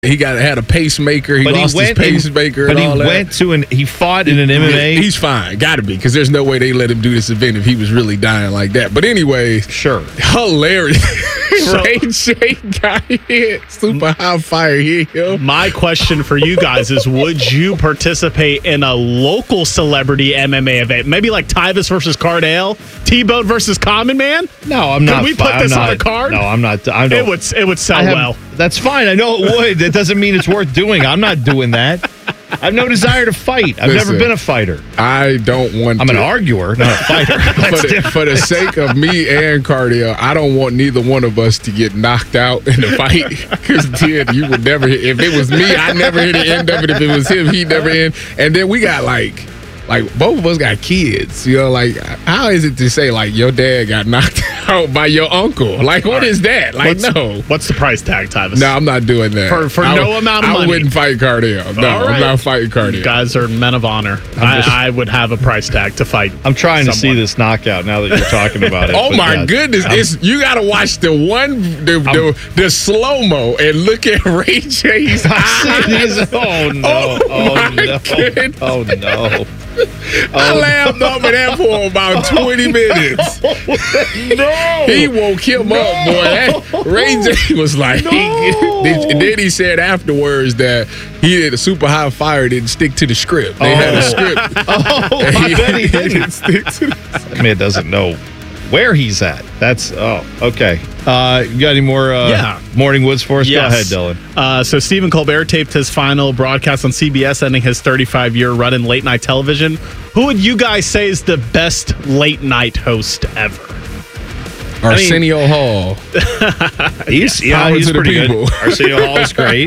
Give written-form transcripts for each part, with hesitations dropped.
He had a pacemaker. He lost his pacemaker. But he fought in an MMA. He's fine. Got to be, because there's no way they let him do this event if he was really dying like that. But anyway, sure, hilarious. Ray J got hit. Super high fire here. My question for you guys is: would you participate in a local celebrity MMA event, maybe like Tyvis versus Cardale, T-Bone versus Common Man? No, I'm not. Can we put this on a card? No, I'm not. It would sell well. That's fine. I know it would. That doesn't mean it's worth doing. I'm not doing that. I have no desire to fight. I've never been a fighter. I don't want I'm an arguer, not a fighter. For the sake of me and Cardio, I don't want neither one of us to get knocked out in the fight. Because then you would never hit. If it was me, I'd never hit the end of it. If it was him, he'd never end. And then we got like both of us got kids. You know, like, how is it to say, like, your dad got knocked out by your uncle? Like, what is that? Like, no. What's the price tag, Tyvis? No, I'm not doing that. For no amount of money? I wouldn't fight Cardale. No, I'm not fighting Cardale. You guys are men of honor. I would have a price tag to fight. I'm trying to see this knockout now that you're talking about it. Oh, my goodness. You got to watch the slow-mo and look at Ray J's eyes. Oh, no. Oh, no. I laughed off of that for about 20 minutes. No. He woke him up, boy. Ray J was like, and then he said afterwards that he did a super high fire, didn't stick to the script. They had a script. I bet he didn't stick to the Man doesn't know where he's at. That's okay. You got any more morning woods for us? Yes. Go ahead, Dylan. So Stephen Colbert taped his final broadcast on CBS, ending his 35-year run in late night television. Who would you guys say is the best late night host ever? Arsenio Hall. He's pretty good. Arsenio Hall is great.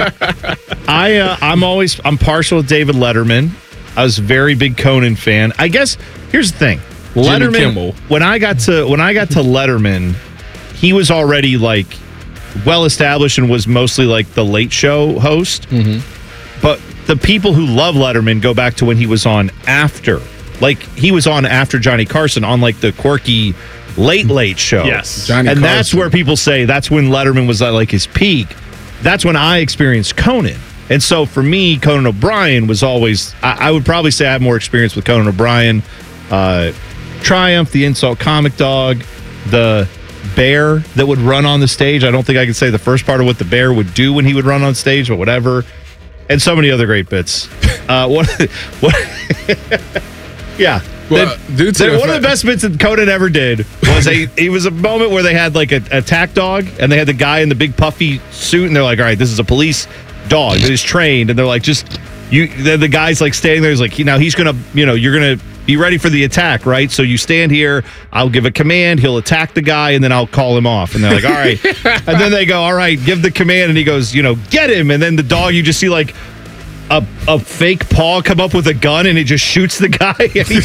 I'm partial to David Letterman. I was a very big Conan fan. I guess here's the thing. Letterman, when I got to Letterman, he was already like well established and was mostly like the late show host. Mm-hmm. But the people who love Letterman go back to when he was on after. Like, he was on after Johnny Carson on like the quirky late show. Yes. Johnny Carson. That's where people say that's when Letterman was at like his peak. That's when I experienced Conan. And so for me, Conan O'Brien was always, I would probably say I have more experience with Conan O'Brien. Triumph, the Insult Comic Dog, the bear that would run on the stage. I don't think I could say the first part of what the bear would do when he would run on stage, but whatever. And so many other great bits. What? Yeah. Well, one of the best bits that Conan ever did was it was a moment where they had like a attack dog, and they had the guy in the big puffy suit, and they're like, all right, this is a police dog that is trained, and they're like, the guy's like standing there, he's like, now he's gonna, you're gonna be ready for the attack, right? So you stand here, I'll give a command, he'll attack the guy, and then I'll call him off. And they're like, all right. And then they go, all right, give the command, and he goes, get him. And then the dog, you just see like a fake paw come up with a gun, and it just shoots the guy.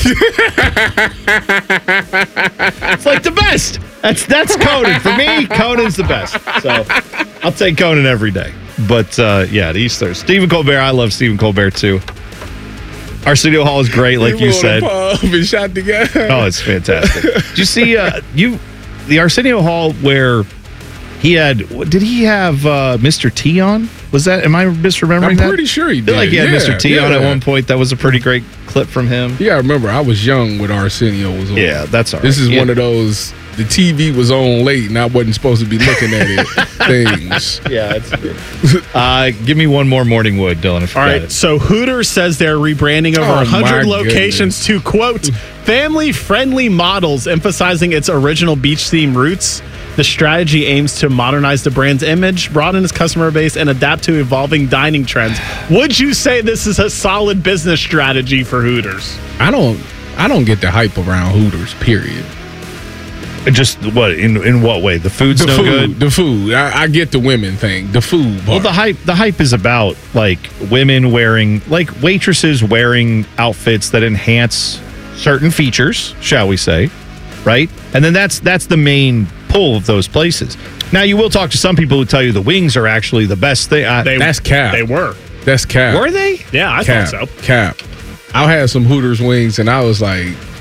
It's like the best. That's Conan. For me, Conan's the best. So I'll take Conan every day. But the Easter. Stephen Colbert, I love Stephen Colbert too. Arsenio Hall is great, like you said. And shot the guy. Oh, it's fantastic. Did you see the Arsenio Hall where he had? Did he have Mr. T on? Was that? Am I misremembering that? I'm pretty sure he did. I feel like he had Mr. T on at one point. That was a pretty great clip from him. Yeah, I remember. I was young when Arsenio was on. Yeah, that's all right. This is one of those. The TV was on late, and I wasn't supposed to be looking at it. Things. Yeah, it's good. Give me one more morning wood, Dylan. All right. So Hooters says they're rebranding over 100 locations to, quote, family-friendly models, emphasizing its original beach theme roots. The strategy aims to modernize the brand's image, broaden its customer base, and adapt to evolving dining trends. Would you say this is a solid business strategy for Hooters? I don't get the hype around Hooters, period. Just what in what way? The food's no good. The food. I get the women thing. The food part. Well, the hype is about like women wearing, like waitresses wearing outfits that enhance certain features, shall we say, right? And then that's the main pull of those places. Now you will talk to some people who tell you the wings are actually the best thing. That's cap. They were. That's cap. Were they? Yeah, I thought so. Cap. I had some Hooters wings, and I was like,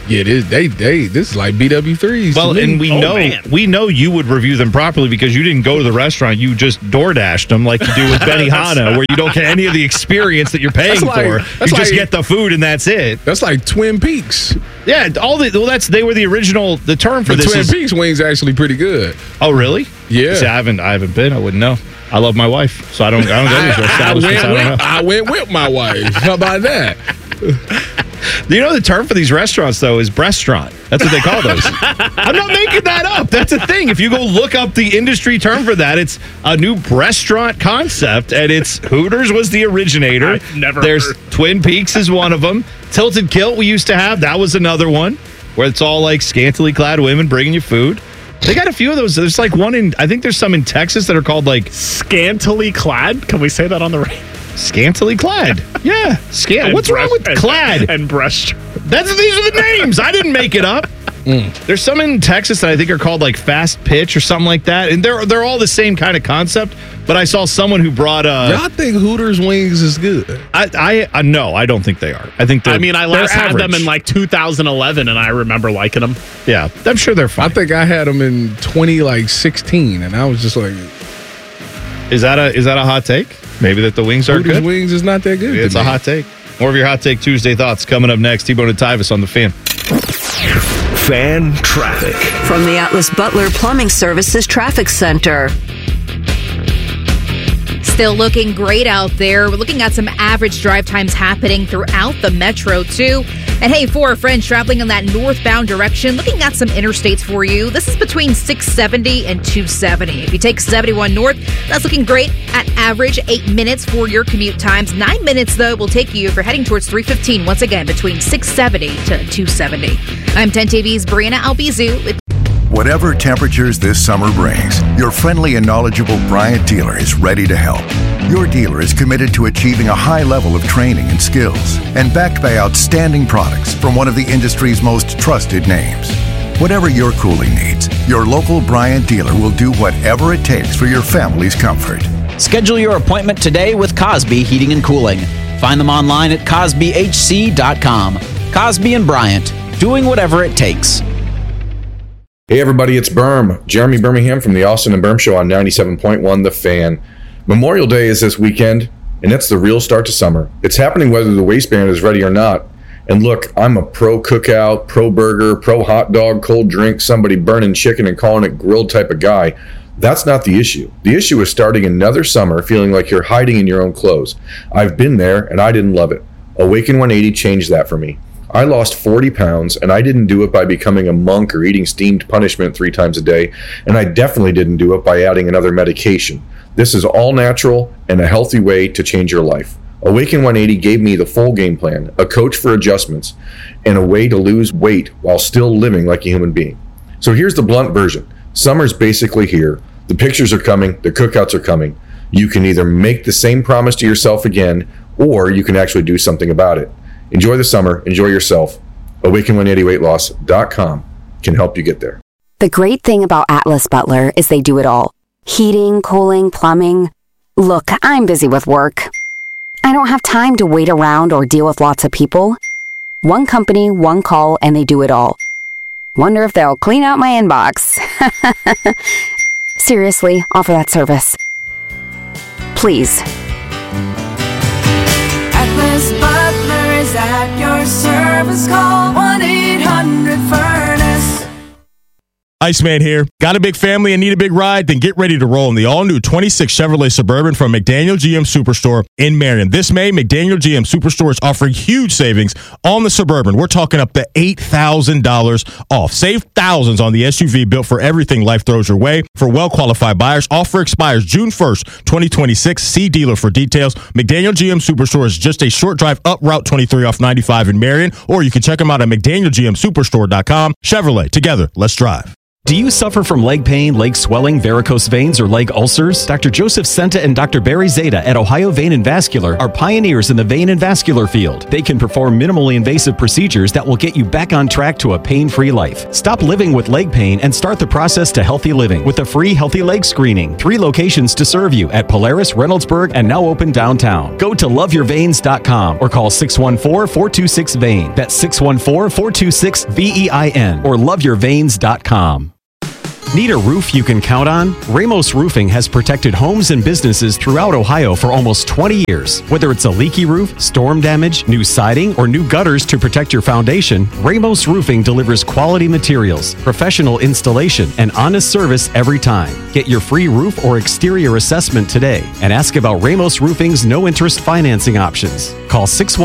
Yeah, this is like BW3s. Well, and we know you would review them properly because you didn't go to the restaurant. You just DoorDashed them like you do with Benihana, where you don't get any of the experience that you're paying for. You just get the food and that's it. That's like Twin Peaks. Yeah, they were the original. The term for this Twin Peaks wings actually pretty good. Oh, really? Yeah. See, I haven't been. I wouldn't know. I love my wife, so I don't go to these establishments. I went with my wife. How about that? You know the term for these restaurants, though, is breastaurant. That's what they call those. I'm not making that up. That's a thing. If you go look up the industry term for that, it's a new breastaurant concept, and it's Hooters was the originator. There's Twin Peaks is one of them. Tilted Kilt we used to have. That was another one where it's all like scantily clad women bringing you food. They got a few of those. There's like one I think there's some in Texas that are called like scantily clad. Can we say that on the radio? Scantily clad. Yeah. What's wrong with clad? And breast. These are the names. I didn't make it up. There's some in Texas that I think are called like fast pitch or something like that. And they're all the same kind of concept. But I saw someone who brought y'all think Hooters wings is good? No, I don't think they are. I think I last had them in like 2011 and I remember liking them. Yeah. I'm sure they're fine. I think I had them in 2016 and I was just like, Is that a hot take? Maybe that the wings are Hooters good? wings is not that good. It's a hot take. More of your Hot Take Tuesday thoughts coming up next. T-Bone and Tyvis on the Fan. Fan traffic. From the Atlas Butler Plumbing Services Traffic Center. Still looking great out there. We're looking at some average drive times happening throughout the metro, too. And hey, for our friends traveling in that northbound direction, looking at some interstates for you. This is between 670 and 270. If you take 71 north, that's looking great at average 8 minutes for your commute times. 9 minutes, though, will take you if you're heading towards 315, once again, between 670 to 270. I'm 10 TV's Brianna Albizu with Whatever temperatures this summer brings, your friendly and knowledgeable Bryant dealer is ready to help. Your dealer is committed to achieving a high level of training and skills and backed by outstanding products from one of the industry's most trusted names. Whatever your cooling needs, your local Bryant dealer will do whatever it takes for your family's comfort. Schedule your appointment today with Cosby Heating and Cooling. Find them online at CosbyHC.com. Cosby and Bryant, doing whatever it takes. Hey everybody, it's Berm. Jeremy Birmingham from the Austin and Berm Show on 97.1 The Fan. Memorial Day is this weekend, and that's the real start to summer. It's happening whether the waistband is ready or not. And look, I'm a pro cookout, pro burger, pro hot dog, cold drink, somebody burning chicken and calling it grilled type of guy. That's not the issue. The issue is starting another summer feeling like you're hiding in your own clothes. I've been there, and I didn't love it. Awaken 180 changed that for me. I lost 40 pounds, and I didn't do it by becoming a monk or eating steamed punishment 3 times a day, and I definitely didn't do it by adding another medication. This is all natural and a healthy way to change your life. Awaken 180 gave me the full game plan, a coach for adjustments, and a way to lose weight while still living like a human being. So here's the blunt version. Summer's basically here. The pictures are coming. The cookouts are coming. You can either make the same promise to yourself again, or you can actually do something about it. Enjoy the summer. Enjoy yourself. Awaken180weightloss.com can help you get there. The great thing about Atlas Butler is they do it all. Heating, cooling, plumbing. Look, I'm busy with work. I don't have time to wait around or deal with lots of people. One company, one call, and they do it all. Wonder if they'll clean out my inbox. Seriously, offer that service. Please. Atlas Butler is at your service. Call 1-800-FURNACE. Iceman here. Got a big family and need a big ride? Then get ready to roll in the all-new 26 Chevrolet Suburban from McDaniel GM Superstore in Marion. This May, McDaniel GM Superstore is offering huge savings on the Suburban. We're talking up to $8,000 off. Save thousands on the SUV built for everything life throws your way. For well-qualified buyers, offer expires June 1st, 2026. See dealer for details. McDaniel GM Superstore is just a short drive up Route 23 off 95 in Marion, or you can check them out at McDanielGMSuperstore.com. Chevrolet, together, let's drive. Do you suffer from leg pain, leg swelling, varicose veins, or leg ulcers? Dr. Joseph Senta and Dr. Barry Zeta at Ohio Vein and Vascular are pioneers in the vein and vascular field. They can perform minimally invasive procedures that will get you back on track to a pain-free life. Stop living with leg pain and start the process to healthy living with a free Healthy Leg Screening. 3 locations to serve you at Polaris, Reynoldsburg, and now open downtown. Go to loveyourveins.com or call 614-426-VEIN. That's 614-426-VEIN or loveyourveins.com. Need a roof you can count on? Ramos Roofing has protected homes and businesses throughout Ohio for almost 20 years. Whether it's a leaky roof, storm damage, new siding, or new gutters to protect your foundation, Ramos Roofing delivers quality materials, professional installation, and honest service every time. Get your free roof or exterior assessment today and ask about Ramos Roofing's no-interest financing options. Call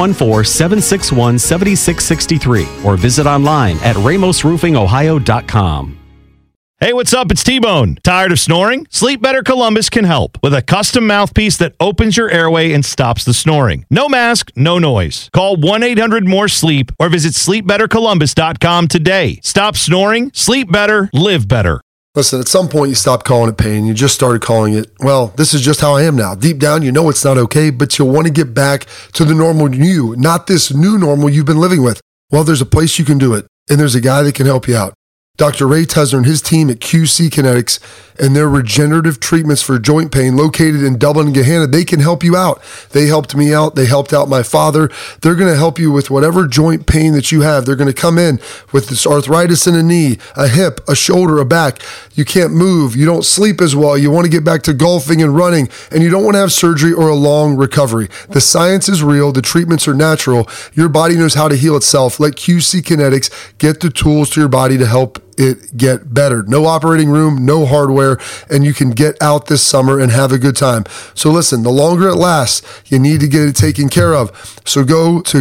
614-761-7663 or visit online at ramosroofingohio.com. Hey, what's up? It's T-Bone. Tired of snoring? Sleep Better Columbus can help with a custom mouthpiece that opens your airway and stops the snoring. No mask, no noise. Call 1-800-MORE-SLEEP or visit sleepbettercolumbus.com today. Stop snoring, sleep better, live better. Listen, at some point you stopped calling it pain. You just started calling it, well, this is just how I am now. Deep down, you know it's not okay, but you'll want to get back to the normal you, not this new normal you've been living with. Well, there's a place you can do it, and there's a guy that can help you out. Dr. Ray Tesner and his team at QC Kinetics and their regenerative treatments for joint pain located in Dublin and Gahanna, they can help you out. They helped me out. They helped out my father. They're going to help you with whatever joint pain that you have. They're going to come in with this arthritis in a knee, a hip, a shoulder, a back. You can't move. You don't sleep as well. You want to get back to golfing and running, and you don't want to have surgery or a long recovery. The science is real. The treatments are natural. Your body knows how to heal itself. Let QC Kinetics get the tools to your body to help it get better. No operating room, no hardware, and you can get out this summer and have a good time. So listen, the longer it lasts, you need to get it taken care of. So go to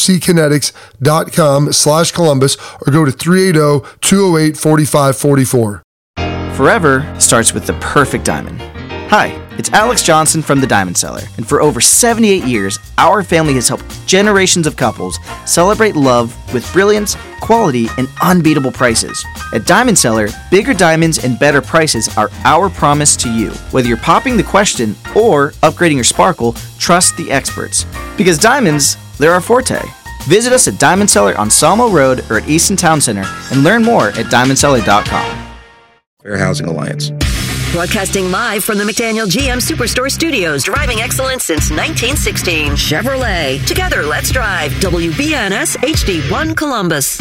qckinetics.com/Columbus or go to 380-208-4544. Forever starts with the perfect diamond. Hi, it's Alex Johnson from The Diamond Seller, and for over 78 years, our family has helped generations of couples celebrate love with brilliance, quality, and unbeatable prices. At Diamond Seller, bigger diamonds and better prices are our promise to you. Whether you're popping the question or upgrading your sparkle, trust the experts. Because diamonds, they're our forte. Visit us at Diamond Seller on Sawmill Road or at Easton Town Center and learn more at diamondseller.com. Fair Housing Alliance. Broadcasting live from the McDaniel GM Superstore Studios. Driving excellence since 1916. Chevrolet. Together, let's drive. WBNS HD1 Columbus.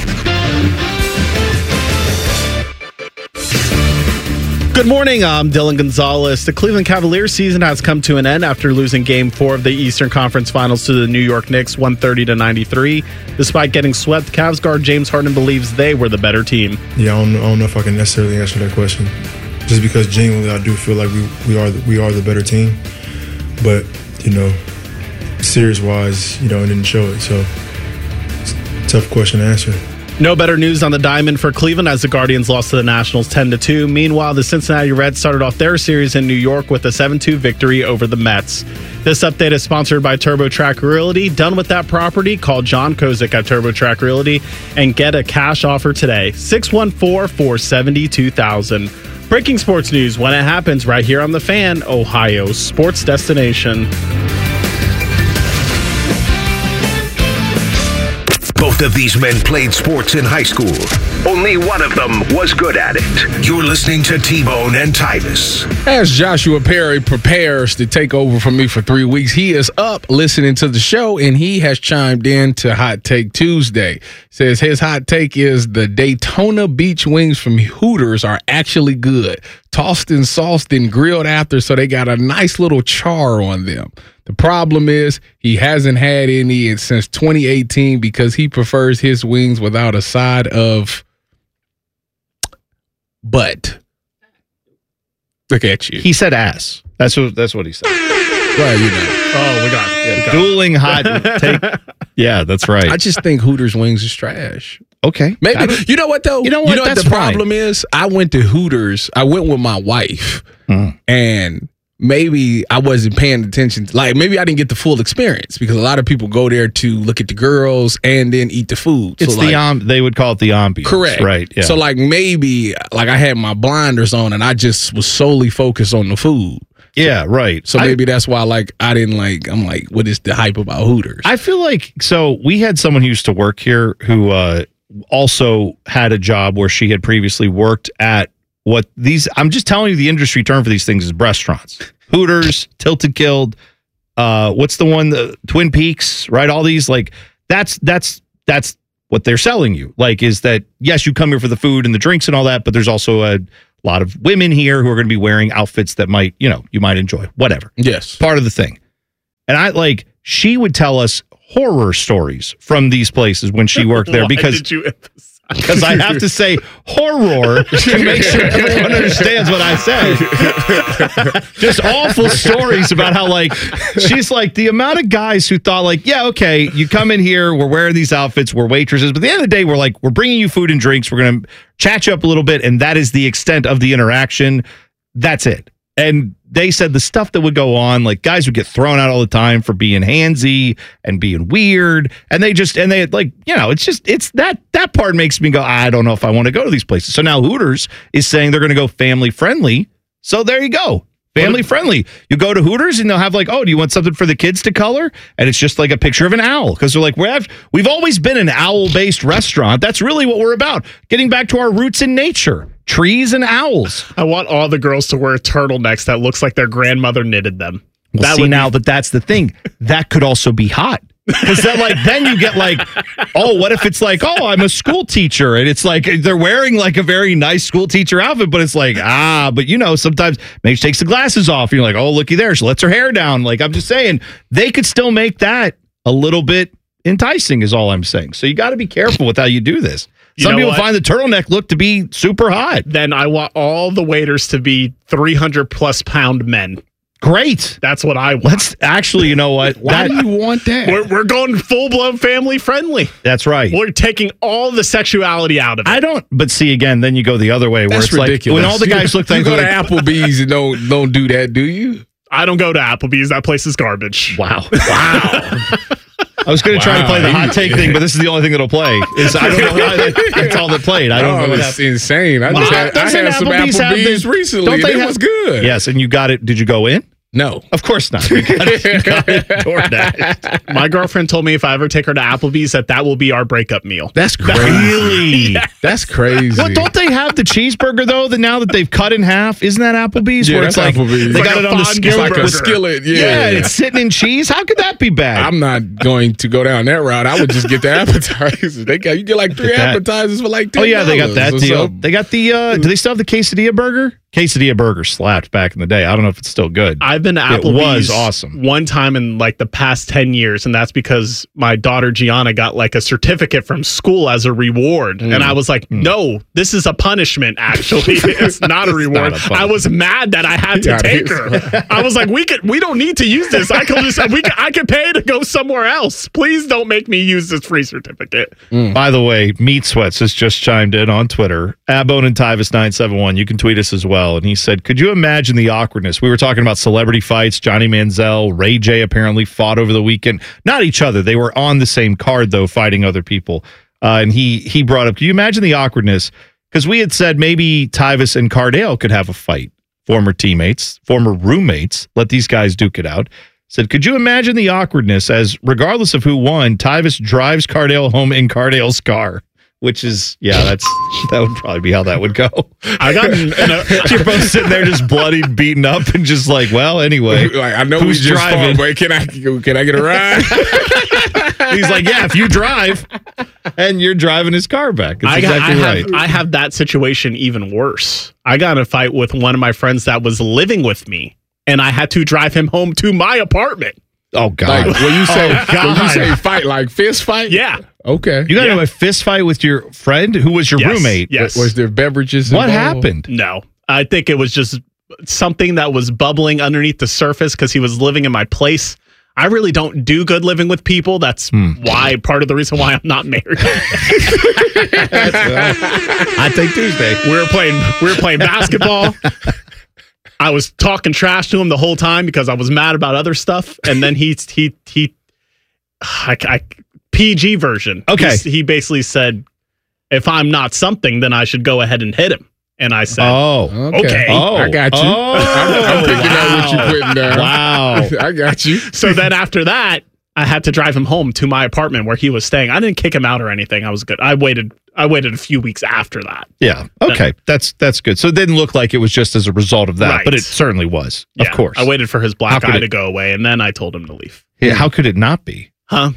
Good morning, I'm Dylan Gonzalez. The Cleveland Cavaliers season has come to an end after losing Game 4 of the Eastern Conference Finals to the New York Knicks 130-93. Despite getting swept, Cavs guard James Harden believes they were the better team. Yeah, I don't know if I can necessarily answer that question. Just because genuinely I do feel like we are the better team, but series-wise, it didn't show it. So it's a tough question to answer. No better news on the diamond for Cleveland as the Guardians lost to the Nationals 10-2. Meanwhile, the Cincinnati Reds started off their series in New York with a 7-2 victory over the Mets. This update is sponsored by TurboTrack Realty. Done with that property? Call John Kozik at TurboTrack Realty and get a cash offer today. 614-470-2000. Breaking sports news when it happens right here on The Fan, Ohio's sports destination. Both of these men played sports in high school. Only one of them was good at it. You're listening to T-Bone and Titus. As Joshua Perry prepares to take over from me for 3 weeks, he is up listening to the show, and he has chimed in to Hot Take Tuesday. Says his hot take is the Daytona Beach wings from Hooters are actually good. Tossed and sauced and grilled after, so they got a nice little char on them. The problem is he hasn't had any since 2018 because he prefers his wings without a side of butt. Look at you. He said ass. That's what he said. Well, Oh, we got it. Dueling hot take. Yeah, that's right. I just think Hooters wings is trash. Okay. Maybe. You know what, though? You know what? That's the problem is? I went to Hooters. I went with my wife, and maybe I wasn't paying attention. Like, maybe I didn't get the full experience because a lot of people go there to look at the girls and then eat the food. It's so they would call it the ambiance. Correct. Right. Yeah. So, like, maybe, like, I had my blinders on and I just was solely focused on the food. Yeah, right. So maybe that's why, like, I didn't like, I'm like, what is the hype about Hooters? I feel like, so we had someone who used to work here who also had a job where she had previously worked at I'm just telling you, the industry term for these things is restaurants. Hooters, Tilted Killed, what's the one, the Twin Peaks, right? All these, like, that's what they're selling you. Like, is that, yes, you come here for the food and the drinks and all that, but there's also a lot of women here who are going to be wearing outfits that might, you might enjoy. Whatever. Yes. Part of the thing. And she would tell us horror stories from these places when she worked there. Because I have to say horror to make sure everyone understands what I say. Just awful stories about how, like, she's like, the amount of guys who thought, like, yeah, okay, you come in here, we're wearing these outfits, we're waitresses, but at the end of the day, we're bringing you food and drinks, we're going to chat you up a little bit, and that is the extent of the interaction. That's it. And they said the stuff that would go on, like, guys would get thrown out all the time for being handsy and being weird. And it's that part makes me go, I don't know if I want to go to these places. So now Hooters is saying they're going to go family friendly. So there you go. Family friendly. You go to Hooters and they'll have, like, oh, do you want something for the kids to color? And it's just like a picture of an owl. Because they're like, we've always been an owl-based restaurant. That's really what we're about. Getting back to our roots in nature. Trees and owls. I want all the girls to wear turtlenecks that looks like their grandmother knitted them. But that's the thing. That could also be hot. Because then you get like, oh, what if it's like, oh, I'm a school teacher, and it's like they're wearing like a very nice school teacher outfit, but it's like, but sometimes maybe she takes the glasses off, and you're like, oh, looky there, she lets her hair down. Like, I'm just saying, they could still make that a little bit enticing, is all I'm saying. So you got to be careful with how you do this. Some people find the turtleneck look to be super hot. Then I want all the waiters to be 300+ pound men. Great. That's what I want. Let's actually, you know what? Why do you want that? We're going full-blown family friendly. That's right. We're taking all the sexuality out of it. But see, again, then you go the other way where it's ridiculous. Like, when all the guys look like... You go to Applebee's and don't do that, do you? I don't go to Applebee's. That place is garbage. Wow. I was going to try to play the hot take thing, but this is the only thing that'll play. I don't know why that's all that played. I don't know. It's insane. I had some Applebee's recently, and it was good. Yes, and you got it. Did you go in? No. Of course not. You got it DoorDash. My girlfriend told me if I ever take her to Applebee's that will be our breakup meal. That's crazy. Really? Yeah. That's crazy. Well, don't they have the cheeseburger, though, now that they've cut in half? Isn't that Applebee's? Yeah, where it's like Applebee's. They got it on the skillet. Like a skillet, yeah. It's sitting in cheese. How could that be bad? I'm not going to go down that route. I would just get the appetizers. You get like 3 appetizers for like $10. Oh, yeah, they got that deal. They got the, do they still have the quesadilla burger? Quesadilla burger slapped back in the day. I don't know if it's still good. I've been to Applebee's. It was awesome. One time in like the past 10 years, and that's because my daughter Gianna got like a certificate from school as a reward. And I was like, no, this is a punishment, actually. It's not a reward. I was mad that I had to take her. I was like, we don't need to use this. I can pay to go somewhere else. Please don't make me use this free certificate. By the way, Meat Sweats has just chimed in on Twitter. Abone and Tyvis 971. You can tweet us as well. And he said, could you imagine the awkwardness? We were talking about celebrity fights. Johnny Manziel, Ray J apparently fought over the weekend. Not each other. They were on the same card, though, fighting other people. And he brought up, can you imagine the awkwardness? Because we had said maybe Tyvis and Cardale could have a fight. Former teammates, former roommates. Let these guys duke it out. Said, could you imagine the awkwardness as, regardless of who won, Tyvis drives Cardale home in Cardale's car? Which is, that would probably be how that would go. I got you're both sitting there just bloodied, beaten up, and just like, well, anyway. Like, I know who's driving, but can I get a ride? He's like, yeah, if you drive, and you're driving his car back. It's exactly right. I have that situation even worse. I got in a fight with one of my friends that was living with me, and I had to drive him home to my apartment. Oh, God. Like, when you say fight, like fist fight? Yeah. Okay. You got into a fist fight with your friend who was your roommate? Yes. Was there beverages involved? What happened? No. I think it was just something that was bubbling underneath the surface because he was living in my place. I really don't do good living with people. That's why, part of the reason why I'm not married. I think Tuesday. We were playing basketball. I was talking trash to him the whole time because I was mad about other stuff. And then PG version. Okay. He basically said, if I'm not something, then I should go ahead and hit him. And I said, okay. I got you. I'm picking up what you're putting down. Wow. I got you. So then after that, I had to drive him home to my apartment where he was staying. I didn't kick him out or anything. I was good. I waited a few weeks after that. Yeah. Okay. That's good. So it didn't look like it was just as a result of that, Right. but it certainly was. Yeah, of course. I waited for his black How could eye it- to go away, and then I told him to leave. Yeah, how could it not be? Huh?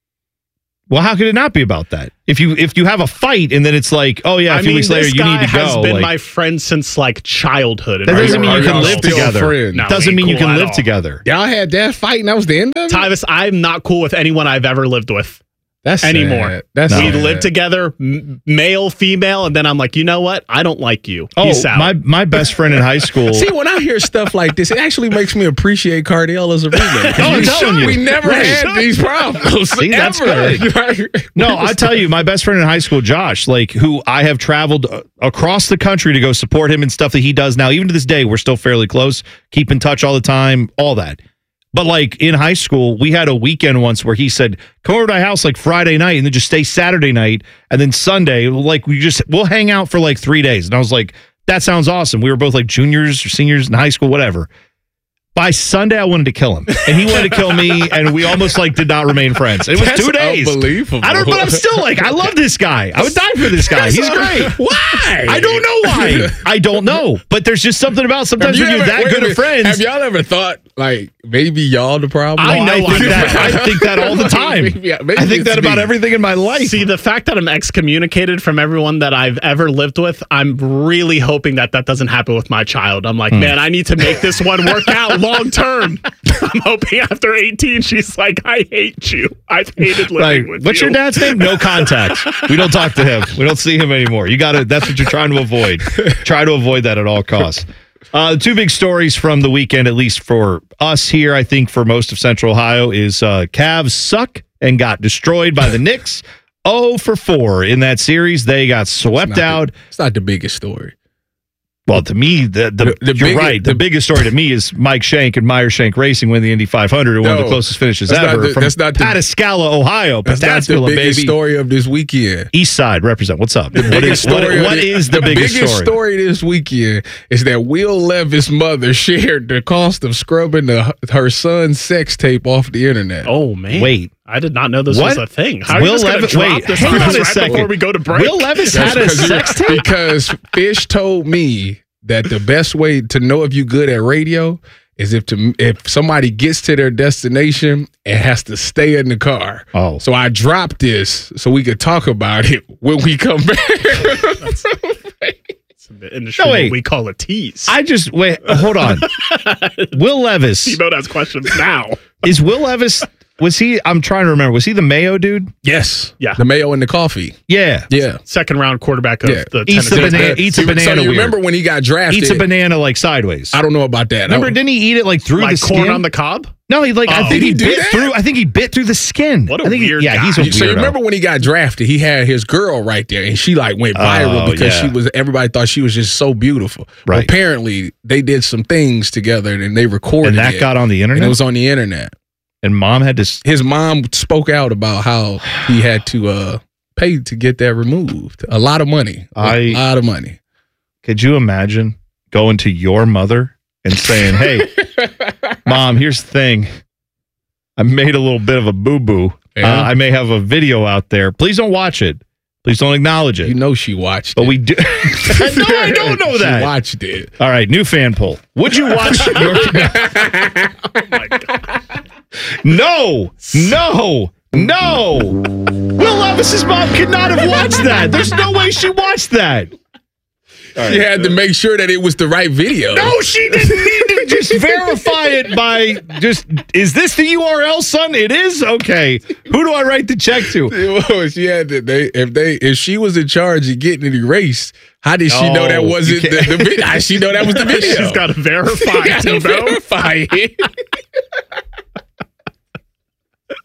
Well, how could it not be about that? If you have a fight and then it's like, oh yeah, a few weeks later this you guy need to go. has been like, my friend since like childhood. that doesn't mean you can live still together. friends? No, Doesn't we mean you ain't cool can at live all. together. Y'all had that fight and that was the end of it? Tyvis, I'm not cool with anyone I've ever lived with. That's anymore. sad. That's we sad. live together, male, female, and then I'm like, you know what? I don't like you. Oh, Peace out. my best friend in high school. See, when I hear stuff like this, it actually makes me appreciate Cardiel as a roommate. Oh, I'm telling you. We never Right. had these problems. See, that's ever. good. No, I tell you, my best friend in high school, Josh, like who I have traveled across the country to go support him and stuff that he does now. Even to this day, we're still fairly close, keep in touch all the time, all that. But like in high school, we had a weekend once where he said, come over to my house like Friday night and then just stay Saturday night. And then Sunday, like we'll hang out for like 3 days. And I was like, that sounds awesome. We were both like juniors or seniors in high school, whatever. By Sunday, I wanted to kill him, and he wanted to kill me, and we almost like did not remain friends. It was That's 2 days. unbelievable. But I'm still like, I love this guy. I would die for this guy. He's great. Why? I don't know why. I don't know. But there's just something about sometimes when you're that wait a good of minute. friends. Have y'all ever thought, like, maybe y'all the problem? I think that all the time. Maybe I think that it's about me. everything in my life. See, the fact that I'm excommunicated from everyone that I've ever lived with, I'm really hoping that doesn't happen with my child. I'm like, man, I need to make this one work out long term. I'm hoping after 18, she's like, I hate you. I've hated living with What's you. your dad's name? No contact. We don't talk to him. We don't see him anymore. That's what you're trying to avoid. Try to avoid that at all costs. Two big stories from the weekend, at least for us here, I think for most of Central Ohio, is Cavs suck and got destroyed by the Knicks. 0-4 in that series. They got swept out. It's not the biggest story. Well, to me, you're right. The biggest story to me is Mike Shank and Meyer Shank Racing win the Indy 500 and one of the closest finishes ever from Pataskala, Ohio. That's not the biggest story of this weekend. East Side, represent. What's up? What is the biggest story this weekend is that Will Levis' mother shared the cost of scrubbing her son's sex tape off the internet. Oh, man. Wait. I did not know this was a thing. How are you Will just going to Levis- drop wait, this hang on on us a right second. before we go to break? Will Levis had a sex tape? Because Fish told me that the best way to know if you're good at radio is if somebody gets to their destination and has to stay in the car. Oh. So I dropped this so we could talk about it when we come back. Industry, No, wait. what we call a tease. Hold on. Will Levis. T-Bone has questions now. Is Will Levis, I'm trying to remember, was he the Mayo dude? Yes. Yeah. The mayo and the coffee. Yeah. Yeah. Second round quarterback of the Eats Tennessee. a banana So you weird. remember when he got drafted? Eats a banana like sideways. I don't know about that. Remember, didn't he eat it like through Like the skin? corn on the cob? No, I think Did he he do bit that? through. I think he bit through the skin. What a I think weird Yeah, guy. he's a weirdo. So you remember when he got drafted, he had his girl right there, and she like went viral because everybody thought she was just so beautiful. Right. Well, apparently, they did some things together, and they recorded And that it, got on the internet? And it was on the internet. And mom had to. His mom spoke out about how he had to pay to get that removed. A lot of money. A lot of money. Could you imagine going to your mother and saying, "Hey, mom, here's the thing. I made a little bit of a boo-boo. Yeah. I may have a video out there. Please don't watch it. Please don't acknowledge it." You know she watched but it. we do. No, I don't know that. She watched it. All right, new fan poll. Would you watch your... Oh, my God. No. Will Levis's mom could not have watched that. There's no way she watched that. She had to make sure that it was the right video. No, she didn't need to just verify it by is this the URL, son? It is? Okay. Who do I write the check to? She had to, if she was in charge of getting it erased, how did she know that wasn't the video? How did she know that was the video? She's got to verify She gotta it, bro. verify it.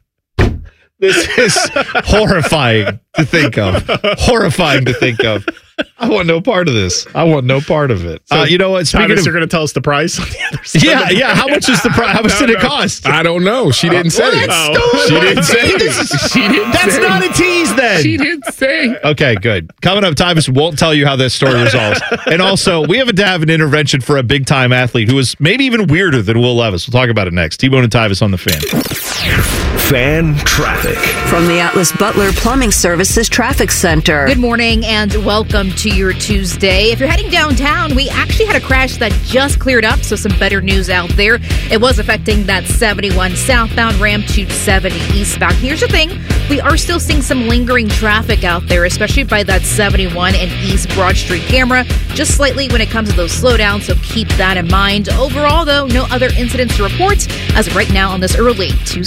This is horrifying to think of. I want no part of this. I want no part of it. So, you know what? Speaking Titus, of, you're going to tell us the price on the other side. Yeah. How much is the price? How much did it cost? I don't know. She didn't say it. She didn't say it. That's not a tease then. She didn't say. Okay, good. Coming up, Tyvus won't tell you how this story resolves. And also, we have to have an intervention for a big-time athlete who is maybe even weirder than Will Levis. We'll talk about it next. T-Bone and Tyvus on the Fan. Fan traffic. From the Atlas Butler Plumbing Services Traffic Center. Good morning and welcome to your Tuesday. If you're heading downtown, we actually had a crash that just cleared up, so some better news out there. It was affecting that 71 southbound ramp to 70 eastbound. Here's the thing. We are still seeing some lingering traffic out there, especially by that 71 and East Broad Street camera, just slightly when it comes to those slowdowns, so keep that in mind. Overall, though, no other incidents to report as of right now on this early Tuesday.